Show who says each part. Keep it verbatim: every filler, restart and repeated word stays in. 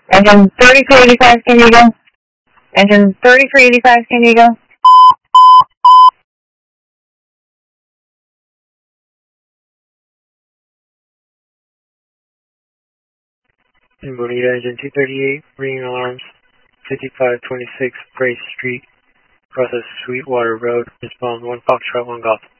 Speaker 1: Engine thirty-three eighty-five, San Diego. Engine thirty-three eighty-five, San Diego.
Speaker 2: In Bonita, engine two thirty-eight, ringing alarms, fifty-five twenty-six Grace Street, across the Sweetwater Road, respond one Foxtrot, one Golf.